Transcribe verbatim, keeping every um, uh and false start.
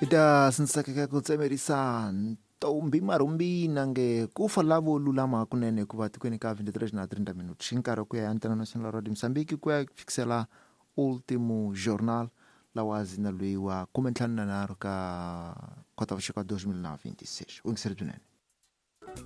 ita sinisakeka ku tsemerisa ntombi marumbi nange kufa lavo lulama kunene ku va tikweni ka vinte-três na trinta minutos hi nkarhi ku ya Antena Nacional Radio Moçambique ku ya fikisela último jornal lawazi na lweyi wa khume ntlhanu na nharhu ka khotavuxika dois mil na vinte e seis u yingiseli byinene.